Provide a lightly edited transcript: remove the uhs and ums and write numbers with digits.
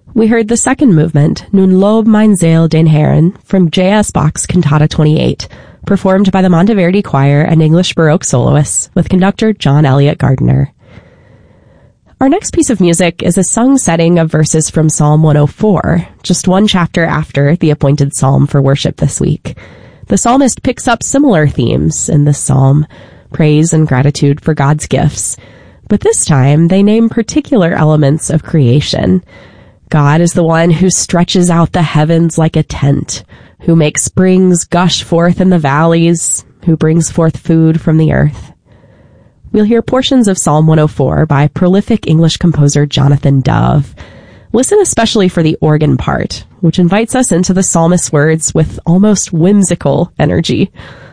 We heard the second movement, Nun lob mein Seel den Herrn, from J.S. Bach's Cantata 28, performed by the Monteverdi Choir and English Baroque soloists, with conductor John Eliot Gardiner. Our next piece of music is a sung setting of verses from Psalm 104, just one chapter after the appointed psalm for worship this week. The psalmist picks up similar themes in this psalm, praise and gratitude for God's gifts, but this time they name particular elements of creation. God is the one who stretches out the heavens like a tent, who makes springs gush forth in the valleys, who brings forth food from the earth. We'll hear portions of Psalm 104 by prolific English composer Jonathan Dove. Listen especially for the organ part, which invites us into the psalmist's words with almost whimsical energy.